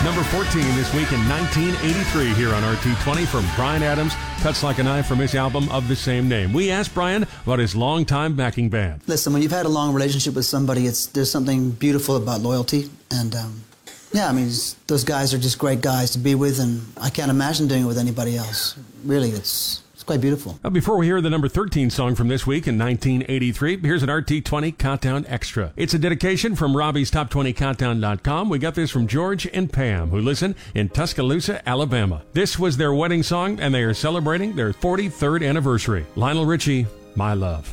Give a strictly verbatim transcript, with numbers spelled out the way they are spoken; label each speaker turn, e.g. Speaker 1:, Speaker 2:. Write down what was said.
Speaker 1: Number fourteen this week in nineteen eighty-three here on R T twenty from Bryan Adams, Cuts Like a Knife from his album of the same name. We asked Bryan about his longtime backing band.
Speaker 2: Listen, when you've had a long relationship with somebody, it's there's something beautiful about loyalty. And, um, yeah, I mean, those guys are just great guys to be with, and I can't imagine doing it with anybody else. Really, it's... It's quite beautiful.
Speaker 1: Now, before we hear the number thirteen song from this week in nineteen eighty-three, here's an R T twenty Countdown Extra. It's a dedication from Robbie's Top twenty Countdown dot com. We got this from George and Pam, who listen in Tuscaloosa, Alabama. This was their wedding song, and they are celebrating their forty-third anniversary. Lionel Richie, My Love.